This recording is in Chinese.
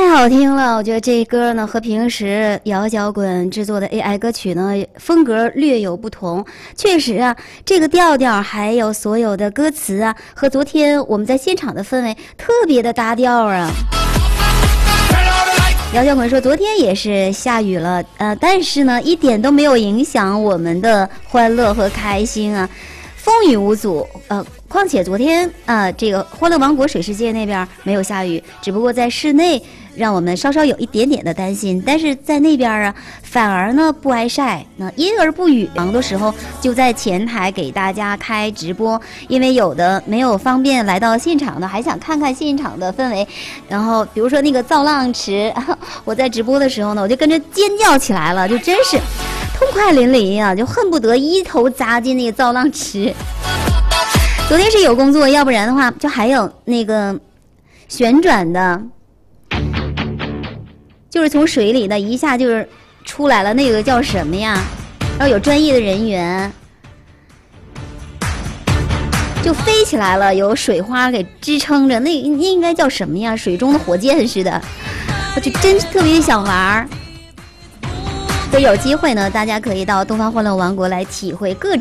好听了，我觉得这歌呢和平时摇摇滚制作的 AI 歌曲呢风格略有不同。确实啊，这个调调还有所有的歌词啊，和昨天我们在现场的氛围特别的搭调啊。姚小滚说，昨天也是下雨了，但是呢，一点都没有影响我们的欢乐和开心啊，风雨无阻。况且昨天这个欢乐王国水世界那边没有下雨，只不过在室内让我们稍稍有一点点的担心，但是在那边啊，反而呢不挨晒，那因而不雨。忙的时候就在前台给大家开直播，因为有的没有方便来到现场的，还想看看现场的氛围。然后比如说那个造浪池，我在直播的时候呢，我就跟着尖叫起来了，就真是痛快淋漓啊，就恨不得一头扎进那个造浪池。昨天是有工作，要不然的话就还有那个旋转的，就是从水里的一下就是出来了，那个叫什么呀？然后有专业的人员就飞起来了，有水花给支撑着，那应该叫什么呀？水中的火箭似的，我就真特别想玩。所以有机会呢，大家可以到东方欢乐王国来体会各种